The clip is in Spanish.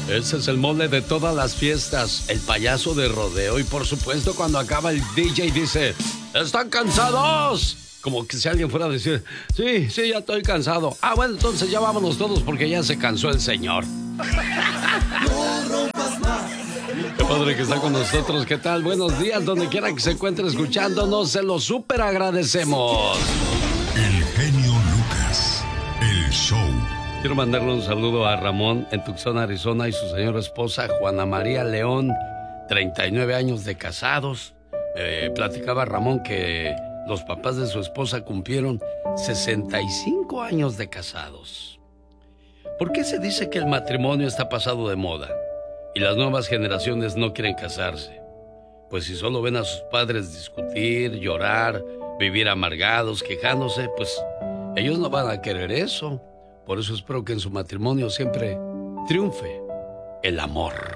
Ese es el mole de todas las fiestas, el payaso de rodeo. Y por supuesto, cuando acaba el DJ dice, ¿están cansados? Como que si alguien fuera a decir, sí, ya estoy cansado. Ah, bueno, entonces ya vámonos todos porque ya se cansó el señor. Qué padre que está con nosotros. ¿Qué tal? Buenos días, donde quiera que se encuentre escuchándonos, se lo súper agradecemos. El genio Lucas, el show. Quiero mandarle un saludo a Ramón en Tucson, Arizona, y su señora esposa, Juana María León, 39 años de casados. Platicaba Ramón que los papás de su esposa cumplieron 65 años de casados. ¿Por qué se dice que el matrimonio está pasado de moda y las nuevas generaciones no quieren casarse? Pues si solo ven a sus padres discutir, llorar, vivir amargados, quejándose, pues ellos no van a querer eso. Por eso espero que en su matrimonio siempre triunfe el amor.